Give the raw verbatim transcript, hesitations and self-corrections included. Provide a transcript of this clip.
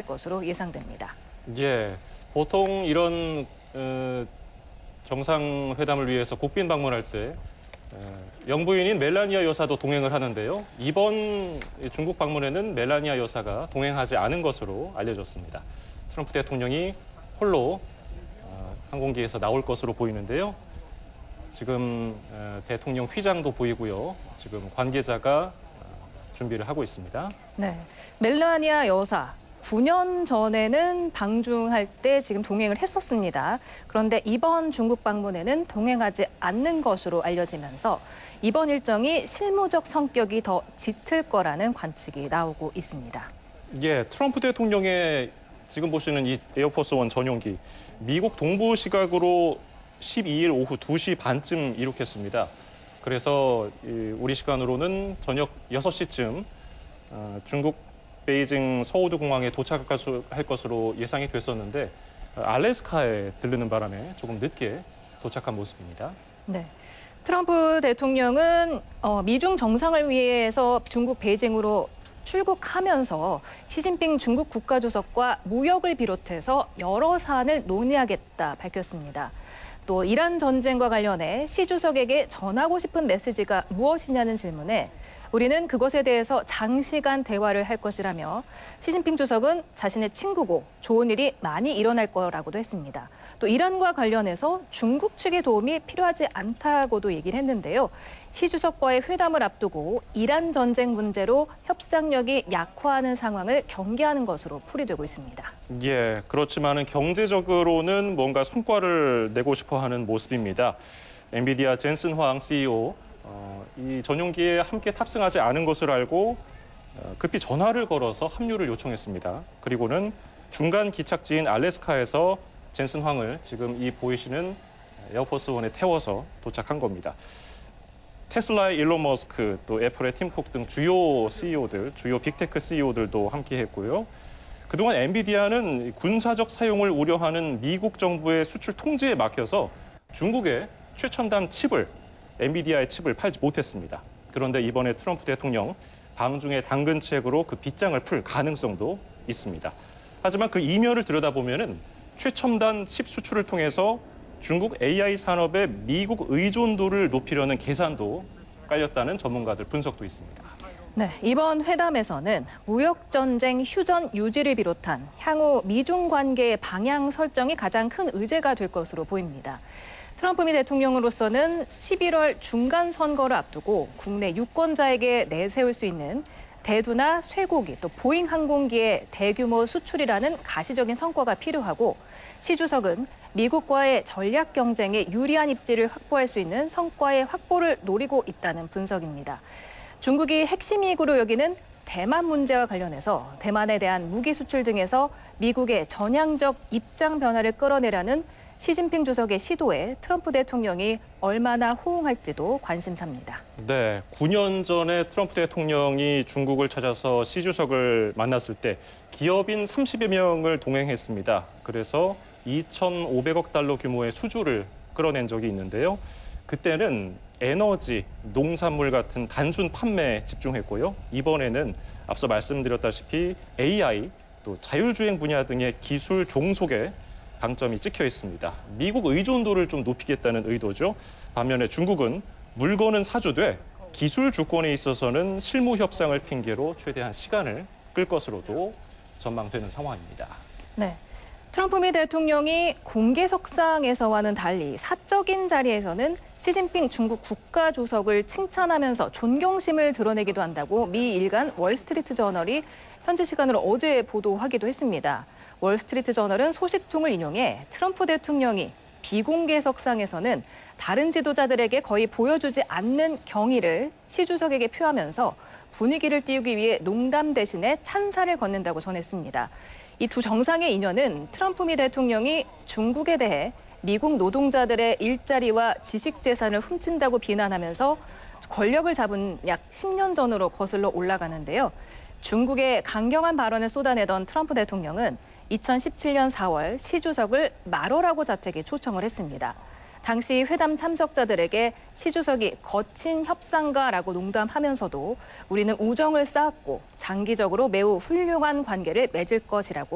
것으로 예상됩니다. 예, 보통 이런 어, 정상회담을 위해서 국빈 방문할 때 어, 영부인인 멜라니아 여사도 동행을 하는데요. 이번 중국 방문에는 멜라니아 여사가 동행하지 않은 것으로 알려졌습니다. 트럼프 대통령이 홀로 어, 항공기에서 나올 것으로 보이는데요. 지금 어, 대통령 휘장도 보이고요. 지금 관계자가 어, 준비를 하고 있습니다. 네, 멜라니아 여사. 구 년 전에는 방중할 때 지금 동행을 했었습니다. 그런데 이번 중국 방문에는 동행하지 않는 것으로 알려지면서 이번 일정이 실무적 성격이 더 짙을 거라는 관측이 나오고 있습니다. 예, 트럼프 대통령의 지금 보시는 이 에어포스 원 전용기, 미국 동부 시각으로 십이 일 오후 두 시 반쯤 이륙했습니다. 그래서 우리 시간으로는 저녁 여섯 시쯤 중국 베이징 서우드 공항에 도착할 것으로 예상이 됐었는데 알래스카에 들르는 바람에 조금 늦게 도착한 모습입니다. 네, 트럼프 대통령은 어, 미중 정상을 위해서 중국 베이징으로 출국하면서 시진핑 중국 국가주석과 무역을 비롯해서 여러 사안을 논의하겠다 밝혔습니다. 또 이란 전쟁과 관련해 시 주석에게 전하고 싶은 메시지가 무엇이냐는 질문에 우리는 그것에 대해서 장시간 대화를 할 것이라며 시진핑 주석은 자신의 친구고 좋은 일이 많이 일어날 거라고도 했습니다. 또 이란과 관련해서 중국 측의 도움이 필요하지 않다고도 얘기를 했는데요. 시 주석과의 회담을 앞두고 이란 전쟁 문제로 협상력이 약화하는 상황을 경계하는 것으로 풀이되고 있습니다. 예, 그렇지만은 경제적으로는 뭔가 성과를 내고 싶어하는 모습입니다. 엔비디아 젠슨 황 씨이오 어, 이 전용기에 함께 탑승하지 않은 것을 알고 어, 급히 전화를 걸어서 합류를 요청했습니다. 그리고는 중간 기착지인 알래스카에서 젠슨 황을 지금 이 보이시는 에어포스 원에 태워서 도착한 겁니다. 테슬라의 일론 머스크, 또 애플의 팀 쿡 등 주요 씨이오들, 주요 빅테크 씨이오들도 함께했고요. 그동안 엔비디아는 군사적 사용을 우려하는 미국 정부의 수출 통제에 막혀서 중국의 최첨단 칩을 엔비디아의 칩을 팔지 못했습니다. 그런데 이번에 트럼프 대통령 방중의 당근책으로 그 빗장을 풀 가능성도 있습니다. 하지만 그 이면을 들여다보면은 최첨단 칩 수출을 통해서 중국 에이아이 산업의 미국 의존도를 높이려는 계산도 깔렸다는 전문가들 분석도 있습니다. 네, 이번 회담에서는 무역전쟁 휴전 유지를 비롯한 향후 미중 관계의 방향 설정이 가장 큰 의제가 될 것으로 보입니다. 트럼프 미 대통령으로서는 십일월 중간 선거를 앞두고 국내 유권자에게 내세울 수 있는 대두나 쇠고기 또 보잉 항공기의 대규모 수출이라는 가시적인 성과가 필요하고 시 주석은 미국과의 전략 경쟁에 유리한 입지를 확보할 수 있는 성과의 확보를 노리고 있다는 분석입니다. 중국이 핵심 이익으로 여기는 대만 문제와 관련해서 대만에 대한 무기 수출 등에서 미국의 전향적 입장 변화를 끌어내려는 시진핑 주석의 시도에 트럼프 대통령이 얼마나 호응할지도 관심사입니다. 네, 구 년 전에 트럼프 대통령이 중국을 찾아서 시 주석을 만났을 때 기업인 삼십여 명을 동행했습니다. 그래서 이천오백억 달러 규모의 수주를 끌어낸 적이 있는데요. 그때는 에너지, 농산물 같은 단순 판매에 집중했고요. 이번에는 앞서 말씀드렸다시피 에이아이, 또 자율주행 분야 등의 기술 종속에 방점이 찍혀 있습니다. 미국 의존도를 좀 높이겠다는 의도죠. 반면에 중국은 물건은 사주되 기술 주권에 있어서는 실무 협상을 핑계로 최대한 시간을 끌 것으로도 전망되는 상황입니다. 네. 트럼프 미 대통령이 공개석상에서와는 달리 사적인 자리에서는 시진핑 중국 국가주석을 칭찬하면서 존경심을 드러내기도 한다고 미 일간 월스트리트 저널이 현지 시간으로 어제 보도하기도 했습니다. 월스트리트 저널은 소식통을 인용해 트럼프 대통령이 비공개석상에서는 다른 지도자들에게 거의 보여주지 않는 경의를 시 주석에게 표하면서 분위기를 띄우기 위해 농담 대신에 찬사를 건넨다고 전했습니다. 이 두 정상의 인연은 트럼프 미 대통령이 중국에 대해 미국 노동자들의 일자리와 지식 재산을 훔친다고 비난하면서 권력을 잡은 약 십 년 전으로 거슬러 올라가는데요. 중국의 강경한 발언을 쏟아내던 트럼프 대통령은 이천십칠 년 사월 시 주석을 말어라고 자택에 초청을 했습니다. 당시 회담 참석자들에게 시 주석이 거친 협상가라고 농담하면서도 우리는 우정을 쌓았고 장기적으로 매우 훌륭한 관계를 맺을 것이라고